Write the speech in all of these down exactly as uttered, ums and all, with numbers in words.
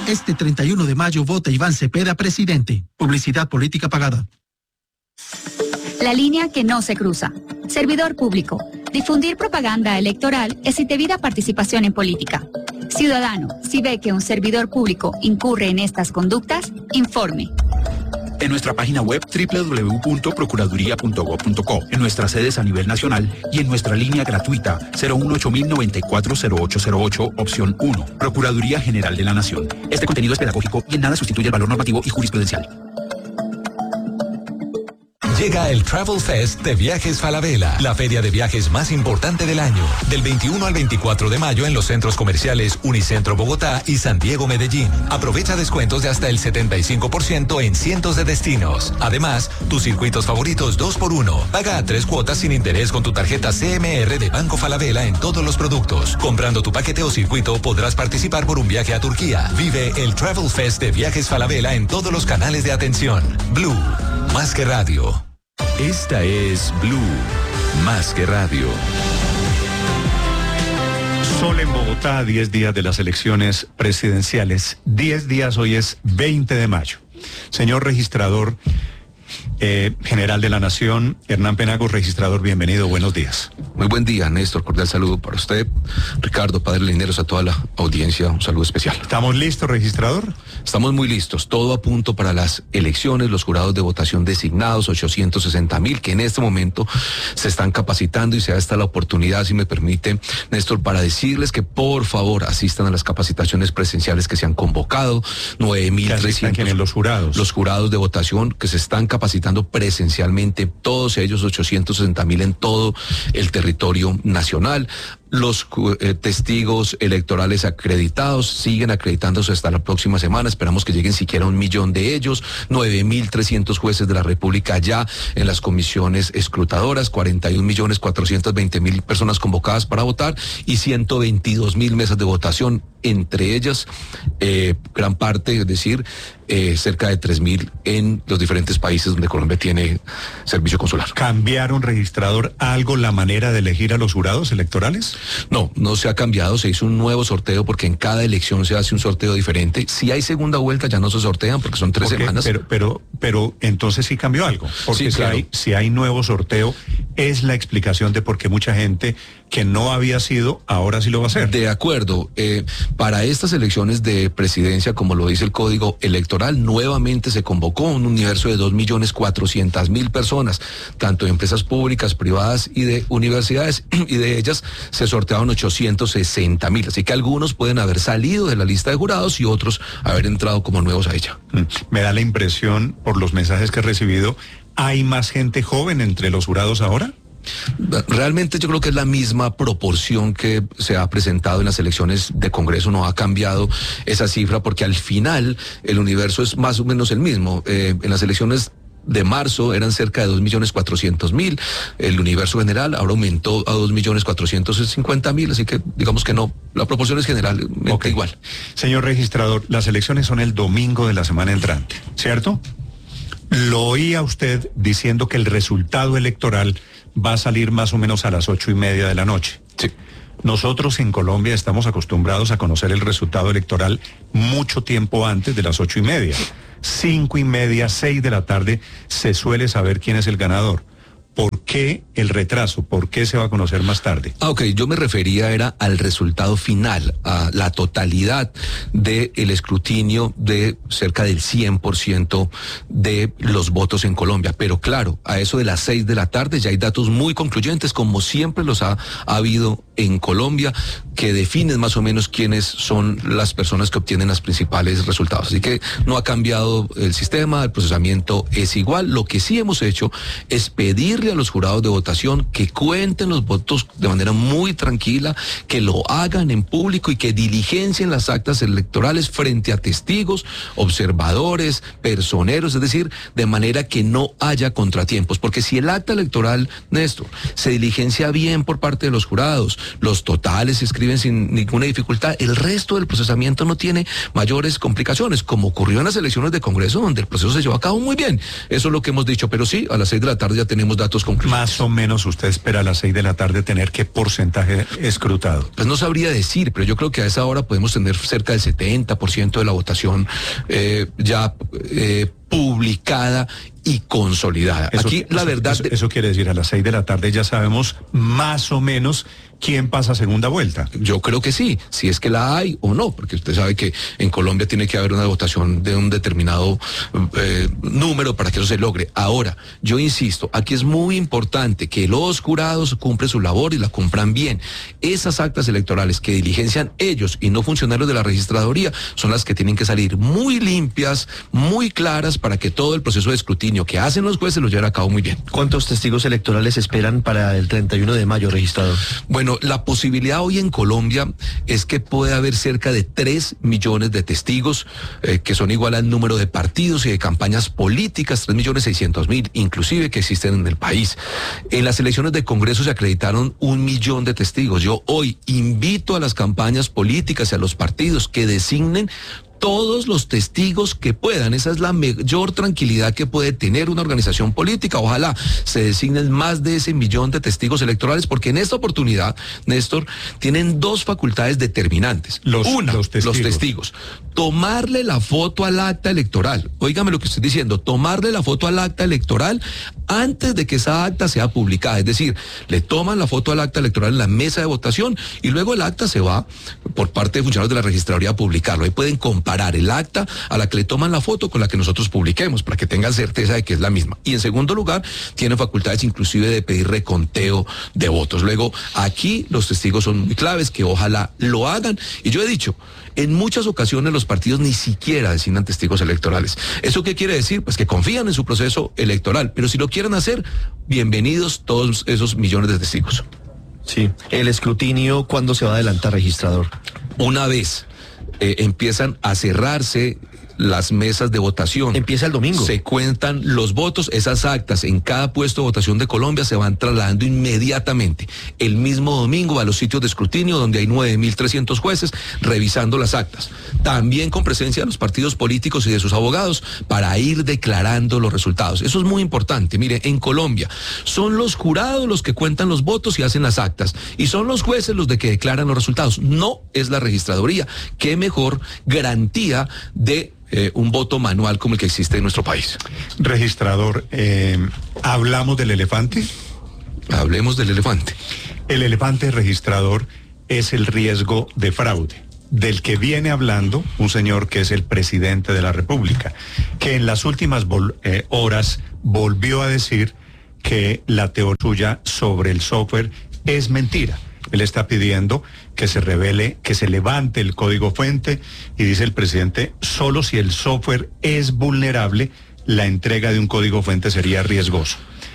Este treinta y uno de mayo vota Iván Cepeda presidente. Publicidad política pagada. La línea que no se cruza. Servidor público. Difundir propaganda electoral es indebida participación en política. Ciudadano, si ve que un servidor público incurre en estas conductas, informe. En nuestra página web doble u doble u doble u punto procuraduría punto gob punto co, en nuestras sedes a nivel nacional y en nuestra línea gratuita cero uno ocho mil noventa y cuatro cero ocho cero ocho, opción uno. Procuraduría General de la Nación. Este contenido es pedagógico y en nada sustituye el valor normativo y jurisprudencial. Llega el Travel Fest de Viajes Falabella, la feria de viajes más importante del año. Del veintiuno al veinticuatro de mayo en los centros comerciales Unicentro Bogotá y San Diego Medellín. Aprovecha descuentos de hasta el setenta y cinco por ciento en cientos de destinos. Además, tus circuitos favoritos dos por uno. Paga a tres cuotas sin interés con tu tarjeta C M R de Banco Falabella en todos los productos. Comprando tu paquete o circuito podrás participar por un viaje a Turquía. Vive el Travel Fest de Viajes Falabella en todos los canales de atención. Blue, más que radio. Esta es Blue, más que radio. Sol en Bogotá, diez días de las elecciones presidenciales. diez días, hoy es veinte de mayo. Señor registrador eh, general de la Nación, Hernán Penagos, registrador, bienvenido, buenos días. Muy buen día, Néstor, cordial saludo para usted, Ricardo, Padre Lineros, a toda la audiencia, un saludo especial. ¿Estamos listos, registrador? Estamos muy listos, todo a punto para las elecciones, los jurados de votación designados, ochocientos sesenta mil, que en este momento se están capacitando y se da esta la oportunidad, si me permite, Néstor, para decirles que por favor asistan a las capacitaciones presenciales que se han convocado, nueve mil trescientos. Los jurados. Los jurados de votación que se están capacitando presencialmente, todos ellos ochocientos sesenta mil en todo el territorio nacional. Los eh, testigos electorales acreditados siguen acreditándose hasta la próxima semana. Esperamos que lleguen siquiera un millón de ellos. nueve mil trescientos jueces de la República ya en las comisiones escrutadoras. cuarenta y un millones cuatrocientos veinte mil personas convocadas para votar y ciento veintidós mil mesas de votación. Entre ellas, eh, gran parte, es decir, eh, cerca de tres mil en los diferentes países donde Colombia tiene servicio consular. ¿Cambiaron, registrador, algo la manera de elegir a los jurados electorales? No, no se ha cambiado, se hizo un nuevo sorteo porque en cada elección se hace un sorteo diferente. Si hay segunda vuelta ya no se sortean porque son tres porque, semanas. Pero, pero, pero entonces sí cambió algo. Porque sí, si, claro. hay, si hay nuevo sorteo, es la explicación de por qué mucha gente que no había sido, ahora sí lo va a hacer. De acuerdo. Eh, para estas elecciones de presidencia, como lo dice el Código Electoral, nuevamente se convocó un universo de dos millones cuatrocientas mil personas, tanto de empresas públicas, privadas y de universidades, y de ellas se sortearon ochocientos sesenta mil. Así que algunos pueden haber salido de la lista de jurados y otros haber entrado como nuevos a ella. Me da la impresión, por los mensajes que he recibido, ¿hay más gente joven entre los jurados ahora? Realmente yo creo que es la misma proporción que se ha presentado en las elecciones de Congreso, no ha cambiado esa cifra porque al final el universo es más o menos el mismo. Eh, en las elecciones de marzo eran cerca de dos millones cuatrocientos mil, el universo general ahora aumentó a dos millones cuatrocientos cincuenta mil, así que digamos que no, la proporción es generalmente okay. igual. Señor registrador, las elecciones son el domingo de la semana entrante, ¿cierto? Lo oía usted diciendo que el resultado electoral va a salir más o menos a las ocho y media de la noche. Sí. Nosotros en Colombia estamos acostumbrados a conocer el resultado electoral mucho tiempo antes de las ocho y media. Cinco y media, seis de la tarde se suele saber quién es el ganador. ¿Por qué el retraso? ¿Por qué se va a conocer más tarde? Ah, ok, yo me refería era al resultado final, a la totalidad del escrutinio de cerca del cien por ciento de los votos en Colombia. Pero claro, a eso de las seis de la tarde ya hay datos muy concluyentes, como siempre los ha, ha habido en Colombia, que definen más o menos quiénes son las personas que obtienen los principales resultados. Así que no ha cambiado el sistema, el procesamiento es igual. Lo que sí hemos hecho es pedirle a los jurados de votación que cuenten los votos de manera muy tranquila, que lo hagan en público y que diligencien las actas electorales frente a testigos, observadores, personeros, es decir, de manera que no haya contratiempos, porque si el acta electoral, Néstor, se diligencia bien por parte de los jurados, los totales se escriben sin ninguna dificultad, el resto del procesamiento no tiene mayores complicaciones, como ocurrió en las elecciones de Congreso, donde el proceso se llevó a cabo muy bien. Eso es lo que hemos dicho, pero sí, a las seis de la tarde ya tenemos datos conclusos. Más o menos usted espera a las seis de la tarde tener qué porcentaje escrutado. Pues no sabría decir, pero yo creo que a esa hora podemos tener cerca del setenta por ciento de la votación eh, ya eh, publicada y consolidada. Eso, Aquí la eso, verdad... Eso, eso quiere decir, a las seis de la tarde ya sabemos más o menos quién pasa a segunda vuelta. Yo creo que sí, si es que la hay o no, porque usted sabe que en Colombia tiene que haber una votación de un determinado eh, número para que eso se logre. Ahora, yo insisto, aquí es muy importante que los jurados cumplen su labor y la cumplan bien. Esas actas electorales que diligencian ellos y no funcionarios de la registraduría son las que tienen que salir muy limpias, muy claras, para que todo el proceso de escrutinio que hacen los jueces lo lleven a cabo muy bien. ¿Cuántos testigos electorales esperan para el treinta y uno de mayo, registrador? Bueno, la posibilidad hoy en Colombia es que puede haber cerca de tres millones de testigos, eh, que son igual al número de partidos y de campañas políticas, tres millones seiscientos mil, inclusive, que existen en el país. En las elecciones de Congreso se acreditaron un millón de testigos. Yo hoy invito a las campañas políticas y a los partidos que designen todos los testigos que puedan. Esa es la mayor tranquilidad que puede tener una organización política. Ojalá se designen más de ese millón de testigos electorales, porque en esta oportunidad, Néstor, tienen dos facultades determinantes. Los, Una, los testigos. los testigos. Tomarle la foto al acta electoral. Óigame lo que estoy diciendo. Tomarle la foto al acta electoral antes de que esa acta sea publicada. Es decir, le toman la foto al acta electoral en la mesa de votación y luego el acta se va por parte de funcionarios de la registraduría a publicarlo. Ahí pueden comparar el acta a la que le toman la foto con la que nosotros publiquemos, para que tengan certeza de que es la misma. Y en segundo lugar, tienen facultades inclusive de pedir reconteo de votos. Luego, aquí los testigos son muy claves, que ojalá lo hagan. Y yo he dicho, en muchas ocasiones los partidos ni siquiera designan testigos electorales. ¿Eso qué quiere decir? Pues que confían en su proceso electoral, pero si lo quieren hacer, bienvenidos todos esos millones de testigos. Sí. ¿El escrutinio cuándo se va a adelantar, registrador? Una vez eh, empiezan a cerrarse las mesas de votación. Empieza el domingo. Se cuentan los votos, esas actas en cada puesto de votación de Colombia se van trasladando inmediatamente. El mismo domingo a los sitios de escrutinio, donde hay nueve mil trescientos jueces revisando las actas. También con presencia de los partidos políticos y de sus abogados para ir declarando los resultados. Eso es muy importante. Mire, en Colombia son los jurados los que cuentan los votos y hacen las actas. Y son los jueces los de que declaran los resultados. No es la registraduría. Qué mejor garantía de Eh, un voto manual como el que existe en nuestro país. Registrador, eh, ¿hablamos del elefante? Hablemos del elefante. El elefante, registrador, es el riesgo de fraude, del que viene hablando un señor que es el presidente de la República, que en las últimas vol- eh, horas volvió a decir que la teoría suya sobre el software es mentira. Él está pidiendo que se revele, que se levante el código fuente, y dice el presidente, solo si el software es vulnerable, la entrega de un código fuente sería riesgoso.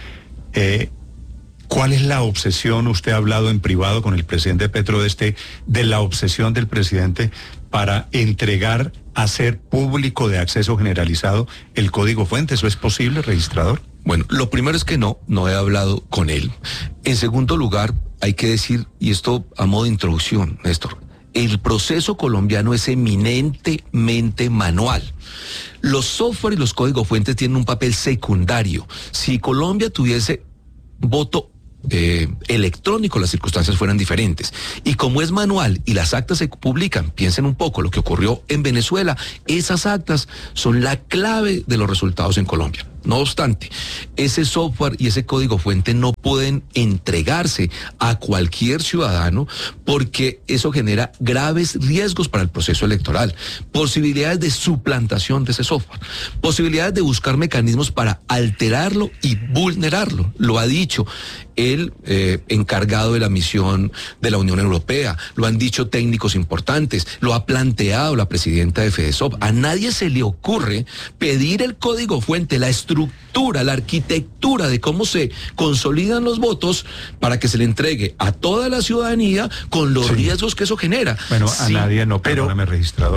Eh, ¿Cuál es la obsesión? Usted ha hablado en privado con el presidente Petro de este, de la obsesión del presidente para entregar, hacer público de acceso generalizado el código fuente. ¿Eso es posible, registrador? Bueno, lo primero es que no, no he hablado con él. En segundo lugar, hay que decir, y esto a modo de introducción, Néstor, el proceso colombiano es eminentemente manual. Los software y los códigos fuentes tienen un papel secundario. Si Colombia tuviese voto Eh, electrónico, las circunstancias fueran diferentes. Y como es manual y las actas se publican, piensen un poco lo que ocurrió en Venezuela, esas actas son la clave de los resultados en Colombia. No obstante, ese software y ese código fuente no pueden entregarse a cualquier ciudadano, porque eso genera graves riesgos para el proceso electoral, posibilidades de suplantación de ese software, posibilidades de buscar mecanismos para alterarlo y vulnerarlo. Lo ha dicho el eh, encargado de la misión de la Unión Europea, lo han dicho técnicos importantes, lo ha planteado la presidenta de FEDESOP. A nadie se le ocurre pedir el código fuente, la estructura, la arquitectura de cómo se consolidan los votos para que se le entregue a toda la ciudadanía con los Sí. riesgos que eso genera. Bueno, a Sí, nadie no, pero perdóname, registrador.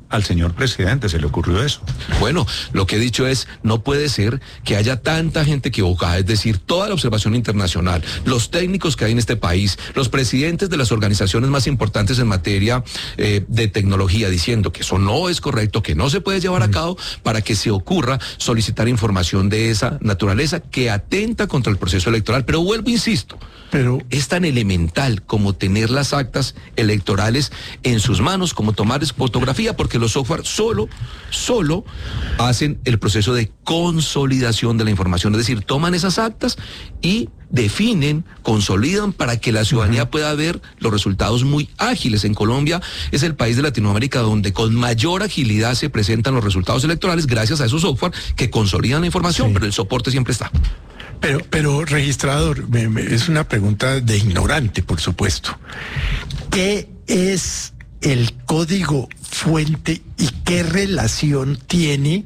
al señor presidente se le ocurrió eso. Bueno, lo que he dicho es, no puede ser que haya tanta gente equivocada, es decir, toda la observación internacional, los técnicos que hay en este país, los presidentes de las organizaciones más importantes en materia eh, de tecnología, diciendo que eso no es correcto, que no se puede llevar a cabo, para que se ocurra solicitar información de esa naturaleza que atenta contra el proceso electoral. Pero vuelvo, insisto, Pero es tan elemental como tener las actas electorales en sus manos, como tomar fotografía, porque los software solo, solo hacen el proceso de consolidación de la información, es decir, toman esas actas y definen, consolidan para que la ciudadanía uh-huh. pueda ver los resultados muy ágiles. En Colombia es el país de Latinoamérica donde con mayor agilidad se presentan los resultados electorales gracias a esos software que consolidan la información, sí. pero el soporte siempre está. Pero, pero registrador, me, me, es una pregunta de ignorante, por supuesto. ¿Qué es el código fuente y qué relación tiene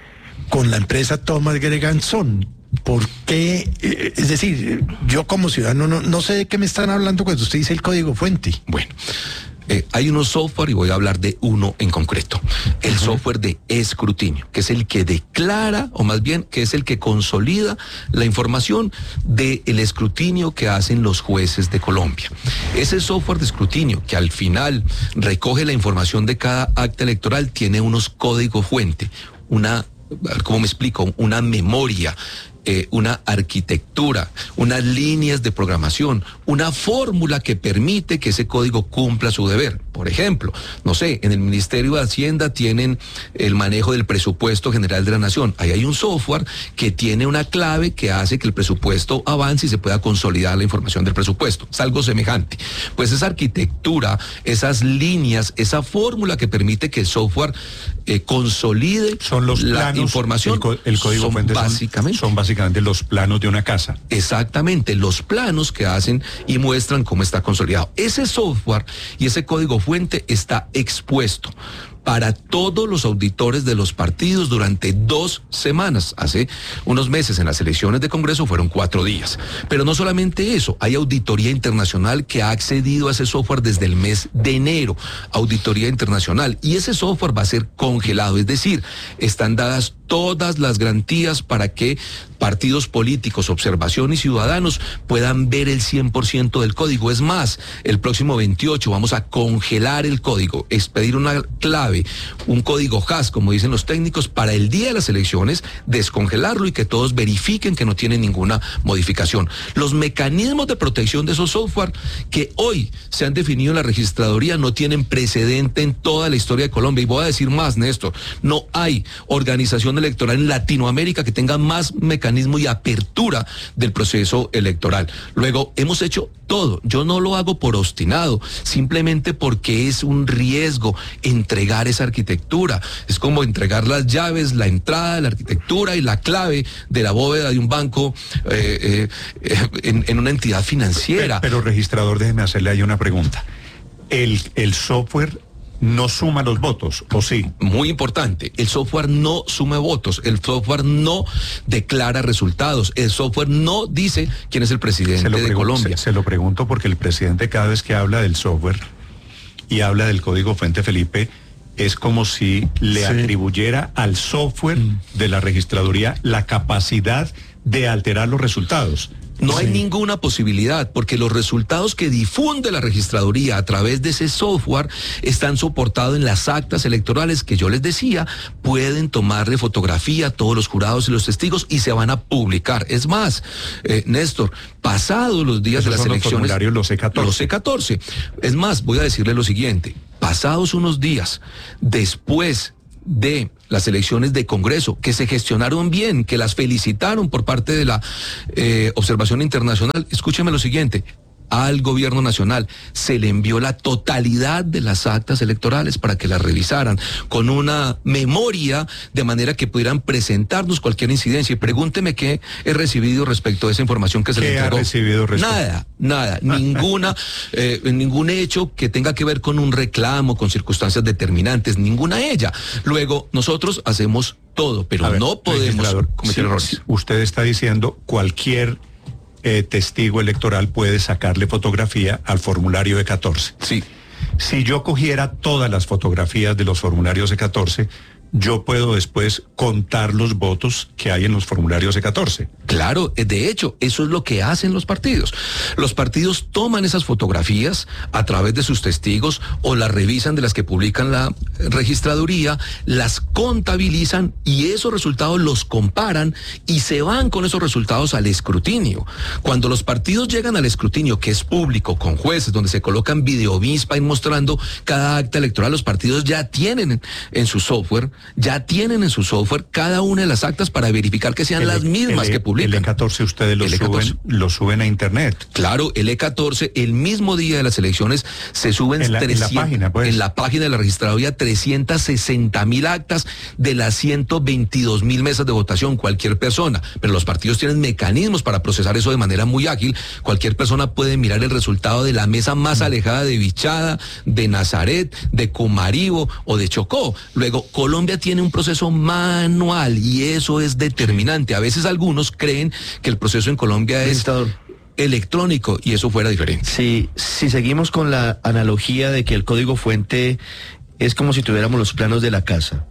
con la empresa Thomas Greganson? ¿Por qué? Eh, es decir, yo como ciudadano no, no sé de qué me están hablando cuando usted dice el código fuente. Bueno. Eh, hay unos software y voy a hablar de uno en concreto, el uh-huh. software de escrutinio, que es el que declara, o más bien que es el que consolida la información del escrutinio que hacen los jueces de Colombia. Ese software de escrutinio que al final recoge la información de cada acta electoral tiene unos códigos fuente, una, ¿cómo me explico? Una memoria. Eh, una arquitectura, unas líneas de programación, una fórmula que permite que ese código cumpla su deber. Por ejemplo, no sé, en el Ministerio de Hacienda tienen el manejo del presupuesto general de la Nación. Ahí hay un software que tiene una clave que hace que el presupuesto avance y se pueda consolidar la información del presupuesto. Es algo semejante. Pues esa arquitectura, esas líneas, esa fórmula que permite que el software eh, consolide son los la planos, información. El, co- el código son fuente básicamente, son, son básicamente los planos de una casa. Exactamente, los planos que hacen y muestran cómo está consolidado. Ese software y ese código fuente está expuesto para todos los auditores de los partidos durante dos semanas. Hace unos meses en las elecciones de Congreso fueron cuatro días. Pero no solamente eso, hay auditoría internacional que ha accedido a ese software desde el mes de enero. Auditoría internacional. Y ese software va a ser congelado, es decir, están dadas todas las garantías para que partidos políticos, observación y ciudadanos puedan ver el cien por ciento del código. Es más, el próximo veintiocho vamos a congelar el código, expedir una clave, un código hash, como dicen los técnicos, para el día de las elecciones, descongelarlo y que todos verifiquen que no tiene ninguna modificación. Los mecanismos de protección de esos software que hoy se han definido en la registraduría no tienen precedente en toda la historia de Colombia. Y voy a decir más, Néstor, no hay organización electoral en Latinoamérica que tenga más mecanismo y apertura del proceso electoral. Luego, hemos hecho todo. Yo no lo hago por obstinado, simplemente porque es un riesgo entregar esa arquitectura. Es como entregar las llaves, la entrada, la arquitectura y la clave de la bóveda de un banco eh, eh, en, en una entidad financiera. Pero, pero registrador, déjeme hacerle ahí una pregunta. El, el software no suma los votos, ¿o sí? Muy importante, el software no suma votos, el software no declara resultados, el software no dice quién es el presidente de pregun- Colombia. Se, se lo pregunto porque el presidente cada vez que habla del software y habla del código fuente, Felipe, es como si le sí. atribuyera al software mm. de la registraduría la capacidad de alterar los resultados. No sí. hay ninguna posibilidad, porque los resultados que difunde la registraduría a través de ese software están soportados en las actas electorales que yo les decía, pueden tomarle fotografía a todos los jurados y los testigos y se van a publicar. Es más, eh, Néstor, pasados los días Esos de las son elecciones... Los formularios, los C catorce. Los C catorce. Es más, voy a decirle lo siguiente, pasados unos días después de las elecciones de Congreso, que se gestionaron bien, que las felicitaron por parte de la eh, observación internacional, escúcheme lo siguiente, al gobierno nacional se le envió la totalidad de las actas electorales para que las revisaran, con una memoria de manera que pudieran presentarnos cualquier incidencia. Y pregúnteme qué he recibido respecto a esa información que se le entregó. ¿Qué ha recibido respecto? Nada, nada, ninguna, eh, ningún hecho que tenga que ver con un reclamo, con circunstancias determinantes, ninguna de ella. Luego, nosotros hacemos todo, pero ver, no podemos cometer sí, errores. Usted está diciendo cualquier Eh, testigo electoral puede sacarle fotografía al formulario E catorce. Sí. Si yo cogiera todas las fotografías de los formularios C catorce, yo puedo después contar los votos que hay en los formularios C catorce. Claro, de hecho, eso es lo que hacen los partidos. Los partidos toman esas fotografías a través de sus testigos o las revisan de las que publican la registraduría, las contabilizan y esos resultados los comparan y se van con esos resultados al escrutinio. Cuando los partidos llegan al escrutinio, que es público, con jueces, donde se colocan videovispa y mostrando cada acta electoral, los partidos ya tienen en, en su software ya tienen en su software cada una de las actas para verificar que sean el, las mismas el, que publican. El E catorce ustedes lo suben, lo suben a internet. Claro, el E catorce, el mismo día de las elecciones, se suben en la, trescientas, en la página, pues. en la página de la registraduría trescientas sesenta mil actas de las ciento veintidós mil mesas de votación, cualquier persona. Pero los partidos tienen mecanismos para procesar eso de manera muy ágil. Cualquier persona puede mirar el resultado de la mesa más alejada de Vichada, de Nazaret, de Comaribo o de Chocó. Luego, Colombia tiene un proceso manual y eso es determinante. A veces algunos creen que el proceso en Colombia es electrónico y eso fuera diferente. Sí, si seguimos con la analogía de que el código fuente es como si tuviéramos los planos de la casa,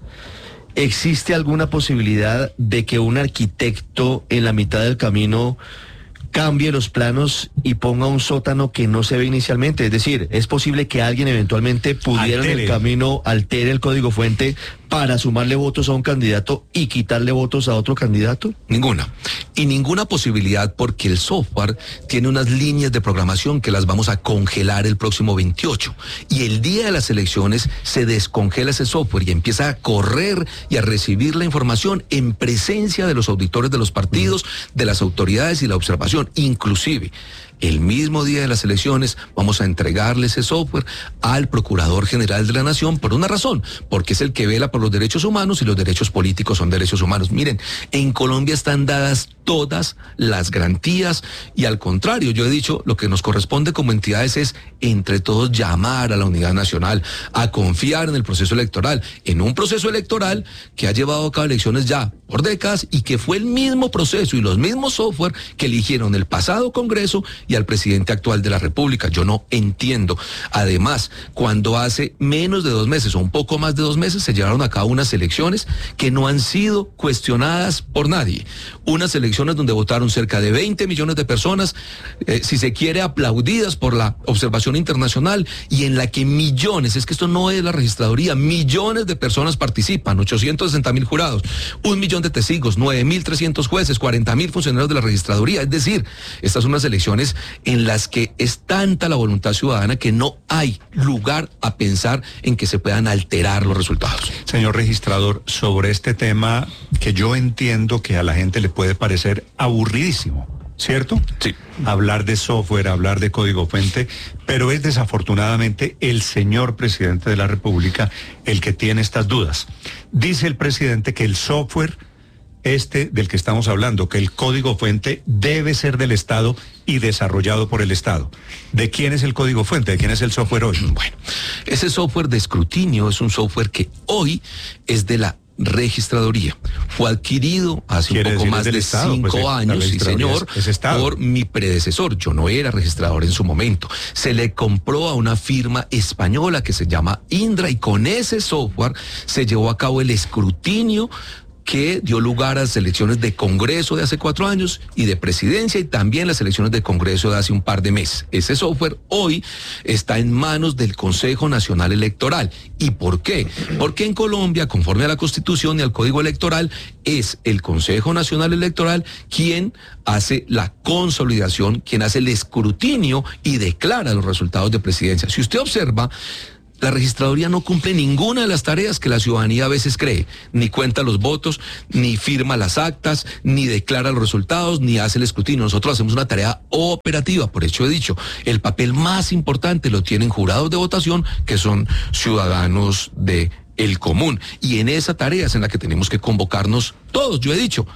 ¿existe alguna posibilidad de que un arquitecto en la mitad del camino cambie los planos y ponga un sótano que no se ve inicialmente? Es decir, ¿es posible que alguien eventualmente pudiera en el camino altere el código fuente para sumarle votos a un candidato y quitarle votos a otro candidato? Ninguna. Y ninguna posibilidad porque el software tiene unas líneas de programación que las vamos a congelar el próximo veintiocho. Y el día de las elecciones se descongela ese software y empieza a correr y a recibir la información en presencia de los auditores de los partidos, de las autoridades y la observación. Inclusive, el mismo día de las elecciones vamos a entregarle ese software al Procurador General de la Nación por una razón, porque es el que vela por los derechos humanos y los derechos políticos son derechos humanos. Miren, en Colombia están dadas todas las garantías y al contrario, yo he dicho, lo que nos corresponde como entidades es entre todos llamar a la unidad nacional, a confiar en el proceso electoral, en un proceso electoral que ha llevado a cabo elecciones ya por décadas y que fue el mismo proceso y los mismos software que eligieron el pasado Congreso y al presidente actual de la República. Yo no entiendo. Además, cuando hace menos de dos meses o un poco más de dos meses se llevaron a cabo unas elecciones que no han sido cuestionadas por nadie. Unas elecciones donde votaron cerca de veinte millones de personas, eh, si se quiere, aplaudidas por la observación internacional y en la que millones, es que esto no es la registraduría, millones de personas participan, ochocientos sesenta mil jurados, un millón de testigos, nueve mil trescientos jueces, cuarenta mil funcionarios de la registraduría. Es decir, estas son unas elecciones en las que es tanta la voluntad ciudadana que no hay lugar a pensar en que se puedan alterar los resultados. Señor registrador, sobre este tema que yo entiendo que a la gente le puede parecer aburridísimo, ¿cierto? Sí. Hablar de software, hablar de código fuente, pero es desafortunadamente el señor presidente de la República el que tiene estas dudas. Dice el presidente que el software este del que estamos hablando, que el código fuente debe ser del Estado y desarrollado por el Estado. ¿De quién es el código fuente? ¿De quién es el software hoy? Bueno, ese software de escrutinio es un software que hoy es de la registraduría. Fue adquirido hace un poco más de Estado, cinco pues, años, sí señor, es, es por mi predecesor. Yo no era registrador en su momento. Se le compró a una firma española que se llama Indra y con ese software se llevó a cabo el escrutinio que dio lugar a las elecciones de Congreso de hace cuatro años y de presidencia y también las elecciones de Congreso de hace un par de meses. Ese software hoy está en manos del Consejo Nacional Electoral. ¿Y por qué? Porque en Colombia, conforme a la Constitución y al Código Electoral, es el Consejo Nacional Electoral quien hace la consolidación, quien hace el escrutinio y declara los resultados de presidencia. Si usted observa, la registraduría no cumple ninguna de las tareas que la ciudadanía a veces cree, ni cuenta los votos, ni firma las actas, ni declara los resultados, ni hace el escrutinio. Nosotros hacemos una tarea operativa, por eso he dicho, el papel más importante lo tienen jurados de votación, que son ciudadanos de el común, y en esa tarea es en la que tenemos que convocarnos todos. Yo he dicho,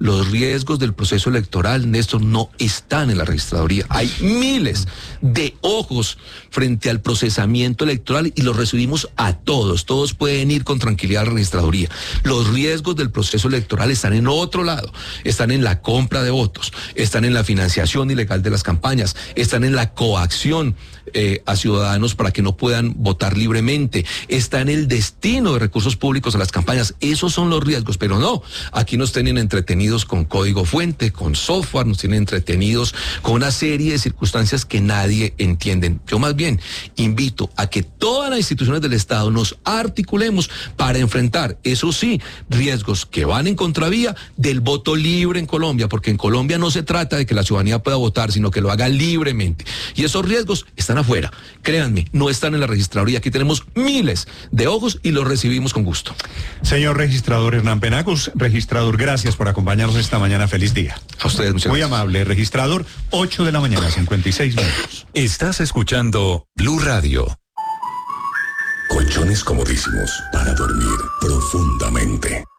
Los riesgos del proceso electoral, Néstor, no están en la registraduría. Hay miles de ojos frente al procesamiento electoral y los recibimos a todos. Todos pueden ir con tranquilidad a la registraduría. Los riesgos del proceso electoral están en otro lado. Están en la compra de votos, están en la financiación ilegal de las campañas, están en la coacción eh, a ciudadanos para que no puedan votar libremente, está en el destino de recursos públicos a las campañas. Esos son los riesgos, pero no, aquí nos tienen entretenidos con código fuente, con software, nos tienen entretenidos con una serie de circunstancias que nadie entiende. Yo más bien invito a que todas las instituciones del Estado nos articulemos para enfrentar, eso sí, riesgos que van en contravía del voto libre en Colombia, porque en Colombia no se trata de que la ciudadanía pueda votar, sino que lo haga libremente. Y esos riesgos están afuera. Créanme, no están en la registraduría. Aquí tenemos miles de ojos y los recibimos con gusto. Señor registrador Hernán Penagos, registrador, gracias por acompañarnos esta mañana. Feliz día. A ustedes, muchas Muy gracias. amable, registrador, ocho de la mañana, cincuenta y seis minutos. Estás escuchando Blue Radio. Colchones comodísimos para dormir profundamente.